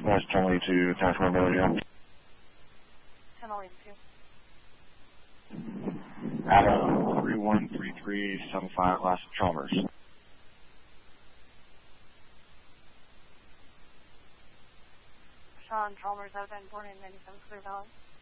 West Charlie to Task Mobility. 1082. Adam 313375 last Chalmers. Sean Chalmers, outbound 4997, clear balance.